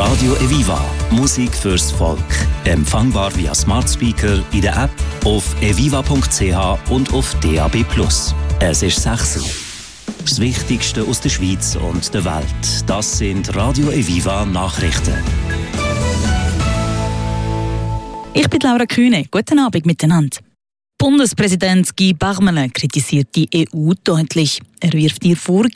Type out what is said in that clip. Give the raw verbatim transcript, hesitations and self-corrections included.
Radio Eviva. Musik fürs Volk. Empfangbar via Smart Speaker, in der App, auf eviva punkt c h und auf D A B plus. Es ist sechs Uhr. Das Wichtigste aus der Schweiz und der Welt. Das sind Radio Eviva Nachrichten. Ich bin Laura Kühne. Guten Abend miteinander. Bundespräsident Guy Parmelin kritisiert die E U deutlich. Er wirft ihr vor,